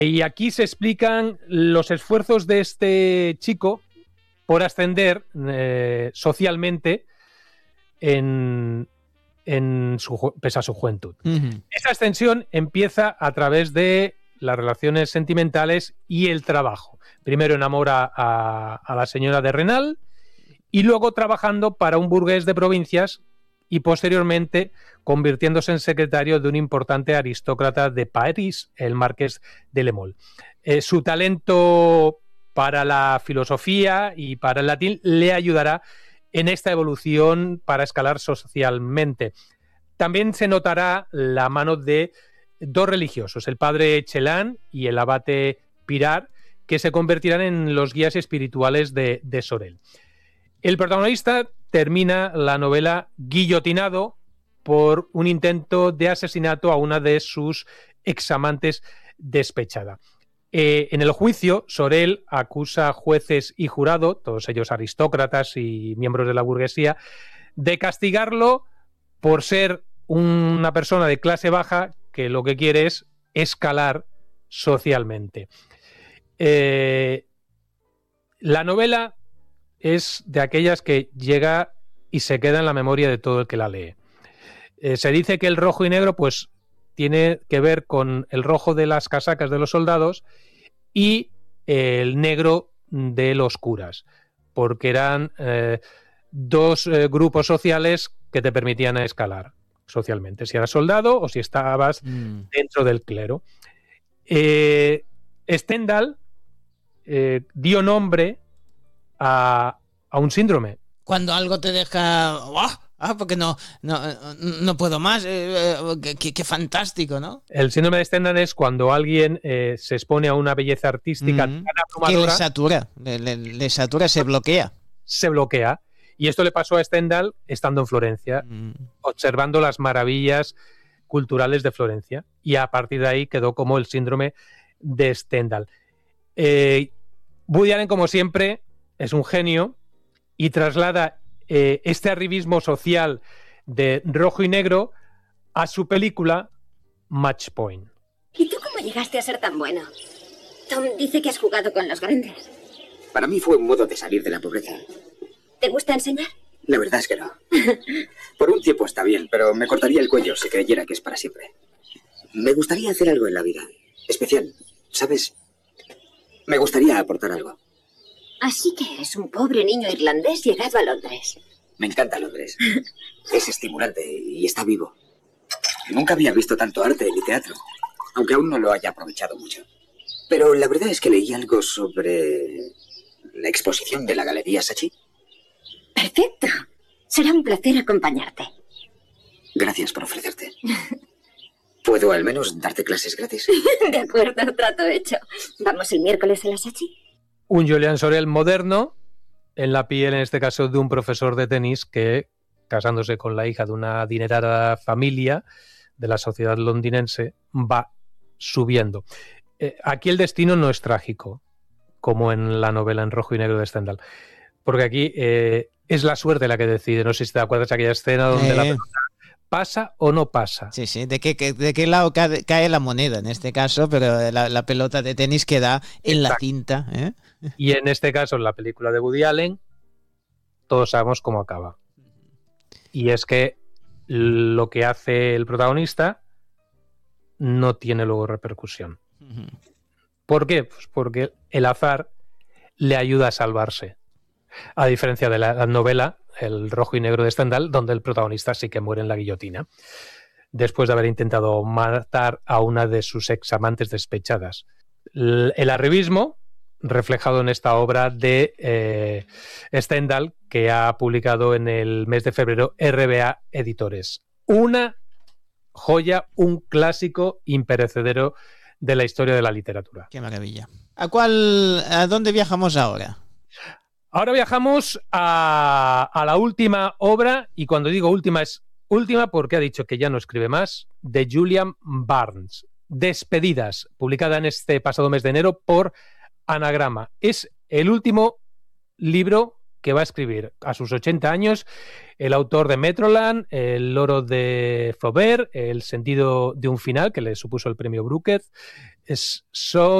Y aquí se explican los esfuerzos de este chico por ascender socialmente pese a su juventud. Uh-huh. Esa ascensión empieza a través de las relaciones sentimentales y el trabajo. Primero enamora a la señora de Renal y luego trabajando para un burgués de provincias y posteriormente convirtiéndose en secretario de un importante aristócrata de París, el marqués de La Mole. Su talento para la filosofía y para el latín le ayudará en esta evolución para escalar socialmente. También se notará la mano de dos religiosos, el padre Chelán y el abate Pirar, que se convertirán en los guías espirituales de Sorel. El protagonista termina la novela guillotinado por un intento de asesinato a una de sus examantes despechada. En el juicio, Sorel acusa a jueces y jurado, todos ellos aristócratas y miembros de la burguesía, de castigarlo por ser una persona de clase baja que lo que quiere es escalar socialmente. La novela es de aquellas que llega y se queda en la memoria de todo el que la lee. Se dice que el rojo y negro pues tiene que ver con el rojo de las casacas de los soldados y el negro de los curas, porque eran dos grupos sociales que te permitían escalar socialmente, si eras soldado o si estabas dentro del clero. Stendhal dio nombre a un síndrome. Cuando algo te deja... porque no puedo más. Qué fantástico, ¿no? El síndrome de Stendhal es cuando alguien se expone a una belleza artística tan abrumadora que le satura, le satura, se bloquea. Se bloquea. Y esto le pasó a Stendhal estando en Florencia, observando las maravillas culturales de Florencia. Y a partir de ahí quedó como el síndrome de Stendhal. Woody Allen, como siempre, es un genio y traslada este arribismo social de rojo y negro a su película Match Point. ¿Y tú cómo llegaste a ser tan bueno? Tom dice que has jugado con los grandes. Para mí fue un modo de salir de la pobreza. ¿Te gusta enseñar? La verdad es que no. Por un tiempo está bien, pero me cortaría el cuello si creyera que es para siempre. Me gustaría hacer algo en la vida. Especial, ¿sabes? Me gustaría aportar algo. Así que eres un pobre niño irlandés llegado a Londres. Me encanta Londres. Es estimulante y está vivo. Nunca había visto tanto arte ni teatro, aunque aún no lo haya aprovechado mucho. Pero la verdad es que leí algo sobre la exposición de la Galería Saatchi. Perfecto. Será un placer acompañarte. Gracias por ofrecerte. ¿Puedo al menos darte clases gratis? De acuerdo, trato hecho. ¿Vamos el miércoles a la Saatchi? Un Julian Sorel moderno, en la piel, en este caso, de un profesor de tenis que, casándose con la hija de una adinerada familia de la sociedad londinense, va subiendo. Aquí el destino no es trágico, como en la novela en rojo y negro de Stendhal, porque aquí es la suerte la que decide. No sé si te acuerdas de aquella escena donde la pelota pasa o no pasa. Sí, de qué lado cae la moneda en este caso, pero la pelota de tenis queda en la cinta. Y en este caso, en la película de Woody Allen, todos sabemos cómo acaba. Y es que lo que hace el protagonista no tiene luego repercusión. ¿Por qué? Pues porque el azar le ayuda a salvarse. A diferencia de la novela, el rojo y negro de Stendhal, donde el protagonista sí que muere en la guillotina, después de haber intentado matar a una de sus examantes despechadas. El arribismo, reflejado en esta obra de Stendhal, que ha publicado en el mes de febrero RBA Editores. Una joya, un clásico imperecedero de la historia de la literatura. Qué maravilla. ¿A dónde viajamos ahora? Ahora viajamos a la última obra, y cuando digo última es última porque ha dicho que ya no escribe más, de Julian Barnes. Despedidas, publicada en este pasado mes de enero por Anagrama. Es el último libro que va a escribir a sus 80 años el autor de Metroland, El loro de Flaubert, El sentido de un final, que le supuso el premio Booker, son